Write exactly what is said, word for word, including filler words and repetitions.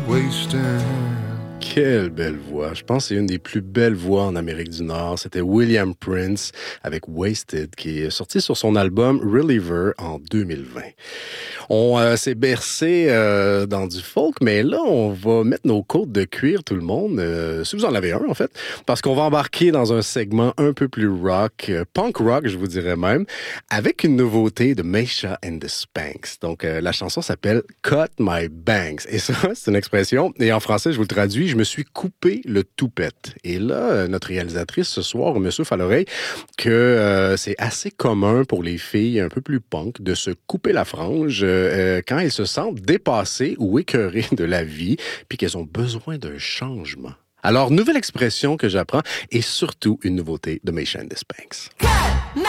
wasting. Quelle belle voix. Je pense que c'est une des plus belles voix en Amérique du Nord. C'était William Prince avec Wasted qui est sorti sur son album Reliever en deux mille vingt. On euh, s'est bercé euh, dans du folk, mais là, on va mettre nos côtes de cuir, tout le monde, euh, si vous en avez un, en fait, parce qu'on va embarquer dans un segment un peu plus rock, euh, punk rock, je vous dirais même, avec une nouveauté de Meisha and the Spanks. Donc, euh, la chanson s'appelle « Cut My Bangs ». Et ça, c'est une expression, et en français, je vous le traduis, je me suis coupé le toupette. Et là, notre réalisatrice, ce soir, me souffle à l'oreille que euh, c'est assez commun pour les filles un peu plus punk de se couper la frange euh, quand elles se sentent dépassées ou écœurées de la vie, puis qu'elles ont besoin d'un changement. Alors, nouvelle expression que j'apprends et surtout une nouveauté de Meisha and the Spanks. Cut my